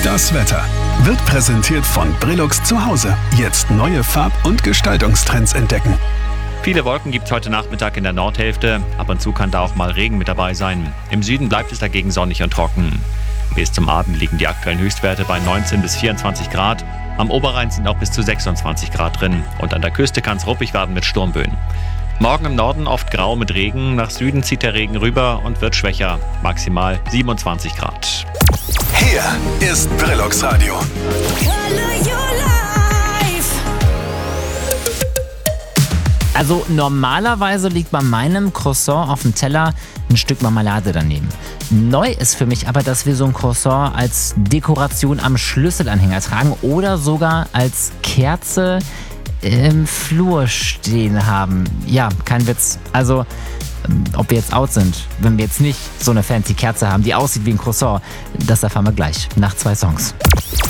Das Wetter wird präsentiert von Brillux zu Hause. Jetzt neue Farb- und Gestaltungstrends entdecken. Viele Wolken gibt es heute Nachmittag in der Nordhälfte. Ab und zu kann da auch mal Regen mit dabei sein. Im Süden bleibt es dagegen sonnig und trocken. Bis zum Abend liegen die aktuellen Höchstwerte bei 19 bis 24 Grad. Am Oberrhein sind auch bis zu 26 Grad drin. Und an der Küste kann es ruppig werden mit Sturmböen. Morgen im Norden oft grau mit Regen. Nach Süden zieht der Regen rüber und wird schwächer. Maximal 27 Grad. Hier ist Brillux Radio. Also normalerweise liegt bei meinem Croissant auf dem Teller ein Stück Marmelade daneben. Neu ist für mich aber, dass wir so ein Croissant als Dekoration am Schlüsselanhänger tragen oder sogar als Kerze im Flur stehen haben. Ja, kein Witz. Also, ob wir jetzt out sind, wenn wir jetzt nicht so eine fancy Kerze haben, die aussieht wie ein Croissant, das erfahren wir gleich nach 2 Songs.